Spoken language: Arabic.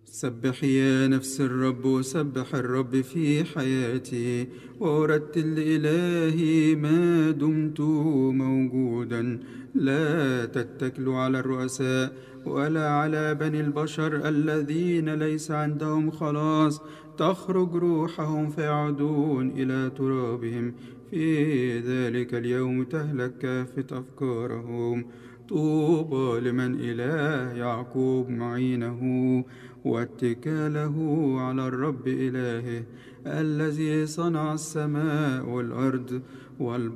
سبح يا نفس الرب، سبح الرب في حياتي، وأرتل لإلهي ما دمت موجودا. لا تتكلوا على الرؤساء ولا على بني البشر الذين ليس عندهم خلاص، تخرج روحهم فيعودون إلى ترابهم. في ذلك اليوم تهلك كافة أفكارهم. طوبى لمن إله يعقوب معينه، واتكاله على الرب إلهه، الذي صنع السماء والأرض والبحر